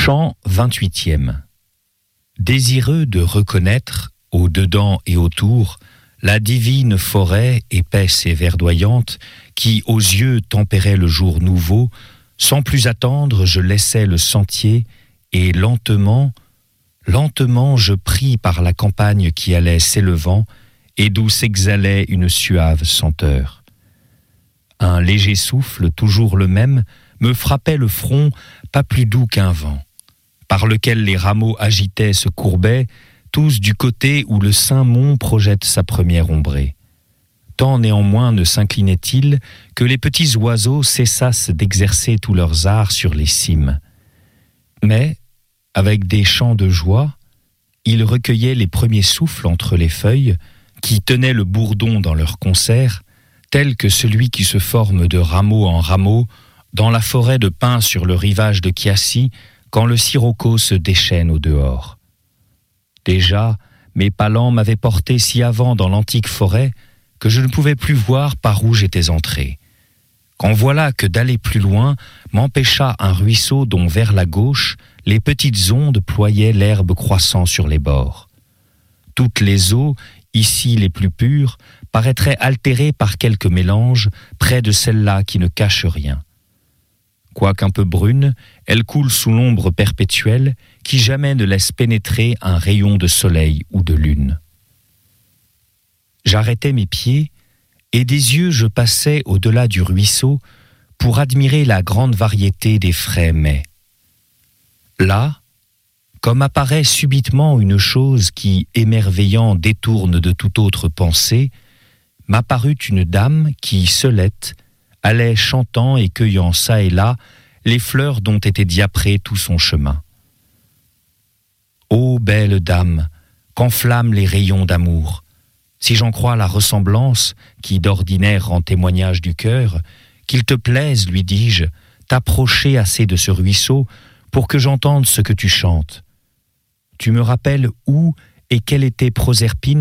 Chant 28e. Désireux de reconnaître, au dedans et autour, la divine forêt épaisse et verdoyante qui, aux yeux, tempérait le jour nouveau, sans plus attendre, je laissai le sentier et lentement, lentement, je pris par la campagne qui allait s'élevant et d'où s'exhalait une suave senteur. Un léger souffle, toujours le même, me frappait le front, pas plus doux qu'un vent, par lequel les rameaux agités se courbaient, tous du côté où le saint mont projette sa première ombrée. Tant néanmoins ne s'inclinait-il que les petits oiseaux cessassent d'exercer tous leurs arts sur les cimes. Mais, avec des chants de joie, ils recueillaient les premiers souffles entre les feuilles, qui tenaient le bourdon dans leur concert, tel que celui qui se forme de rameau en rameau dans la forêt de pins sur le rivage de Chiassi, quand le sirocco se déchaîne au dehors. Déjà, mes palans m'avaient porté si avant dans l'antique forêt que je ne pouvais plus voir par où j'étais entré. Quand voilà que d'aller plus loin m'empêcha un ruisseau dont vers la gauche les petites ondes ployaient l'herbe croissant sur les bords. Toutes les eaux, ici les plus pures, paraîtraient altérées par quelque mélange près de celles-là qui ne cachent rien. Quoiqu'un peu brune, elle coule sous l'ombre perpétuelle qui jamais ne laisse pénétrer un rayon de soleil ou de lune. J'arrêtai mes pieds et des yeux je passais au-delà du ruisseau pour admirer la grande variété des frais mets. Là, comme apparaît subitement une chose qui, émerveillant, détourne de toute autre pensée, m'apparut une dame qui, seulette, allait chantant et cueillant çà et là les fleurs dont était diapré tout son chemin. Ô belle dame, qu'enflamment les rayons d'amour, si j'en crois la ressemblance qui d'ordinaire rend témoignage du cœur, qu'il te plaise, lui dis-je, t'approcher assez de ce ruisseau pour que j'entende ce que tu chantes. Tu me rappelles où et quelle était Proserpine